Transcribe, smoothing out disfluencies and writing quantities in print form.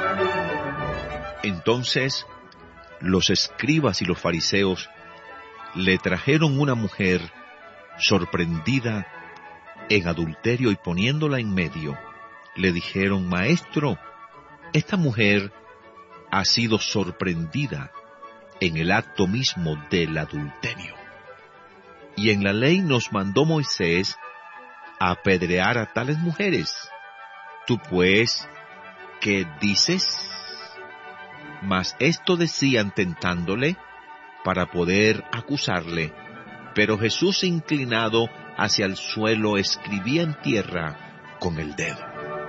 Entonces los escribas y los fariseos le trajeron una mujer sorprendida en adulterio y poniéndola en medio, le dijeron: Maestro, esta mujer ha sido sorprendida en el acto mismo del adulterio. Y en la ley nos mandó Moisés a apedrear a tales mujeres. ¿Tú pues qué dices? Mas esto decían tentándole para poder acusarle. Pero Jesús, inclinado hacia el suelo, escribía en tierra con el dedo.